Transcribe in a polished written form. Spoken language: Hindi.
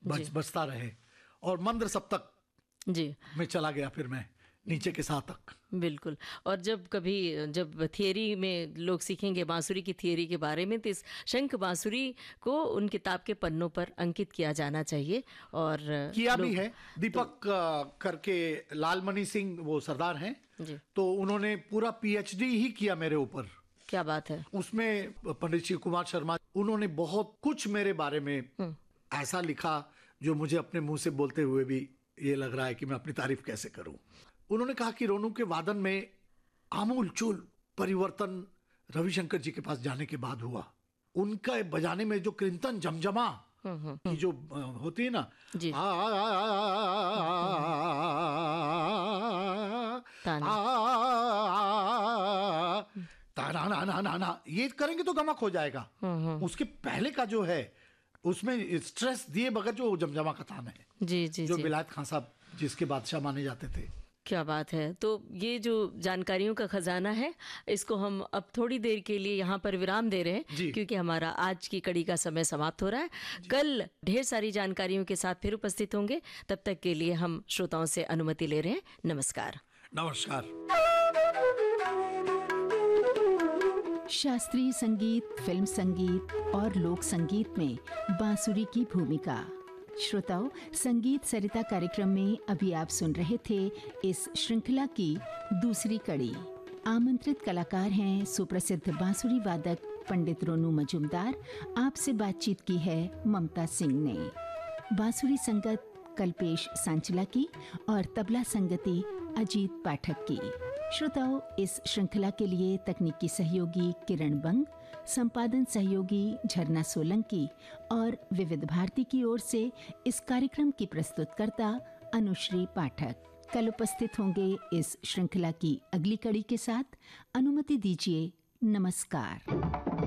बजता रहे। और मंद्र सप्तक जी में चला गया फिर मैं नीचे के सा तक। बिल्कुल। और जब थियरी में लोग सीखेंगे बांसुरी की थियरी के बारे में, तो इस शंख बांसुरी को उन किताब के पन्नों पर अंकित किया जाना चाहिए। और किया भी है। दीपक करके लालमणि सिंह वो सरदार हैं जी, तो उन्होंने पूरा पीएचडी ही किया मेरे ऊपर। क्या बात है। उसमें पंडित शिव कुमार शर्मा उन्होंने बहुत कुछ मेरे बारे में ऐसा लिखा जो मुझे अपने मुंह से बोलते हुए भी ये लग रहा है कि मैं अपनी तारीफ कैसे करूं। उन्होंने कहा कि रोनू के वादन में आमूल चूल परिवर्तन रविशंकर जी के पास जाने के बाद हुआ। उनका बजाने में जो कीर्तन जमजमा की जो होती है ना, जी। ताना ये करेंगे तो गमक हो जाएगा। उसके पहले का जो है उसमें स्ट्रेस दिए बगैर जो जमजमा का तान है, जी जी जो जी। विलायत खान साहब जिसके बादशाह माने जाते थे। क्या बात है। तो ये जो जानकारियों का खजाना है, इसको हम अब थोड़ी देर के लिए यहाँ पर विराम दे रहे हैं, क्योंकि हमारा आज की कड़ी का समय समाप्त हो रहा है। कल ढेर सारी जानकारियों के साथ फिर उपस्थित होंगे। तब तक के लिए हम श्रोताओं से अनुमति ले रहे हैं। नमस्कार। नमस्कार। शास्त्रीय संगीत, फिल्म संगीत और लोक संगीत में बांसुरी की भूमिका। श्रोताओं, संगीत सरिता कार्यक्रम में अभी आप सुन रहे थे इस श्रृंखला की दूसरी कड़ी। आमंत्रित कलाकार हैं सुप्रसिद्ध बांसुरी वादक पंडित रोनू मजूमदार। आपसे बातचीत की है ममता सिंह ने। बांसुरी संगत कल्पेश सांचला की और तबला संगति अजीत पाठक की। श्रोताओं, इस श्रृंखला के लिए तकनीकी सहयोगी किरण बंग, संपादन सहयोगी झरना सोलंकी और विविध भारती की ओर से इस कार्यक्रम की प्रस्तुतकर्ता अनुश्री पाठक। कल उपस्थित होंगे इस श्रृंखला की अगली कड़ी के साथ। अनुमति दीजिए। नमस्कार।